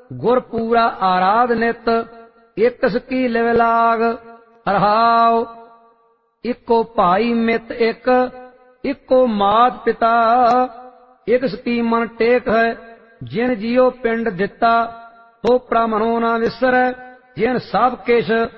गुर पूरा आराध नित, एक सकी लिव लाग। रहाओ इको भाई मित एक, इको मात पिता, एक सकी मन टेक है। जिन जियो पिंड दिता, तो ब्राह्मणों न विसरै, जिन सब किश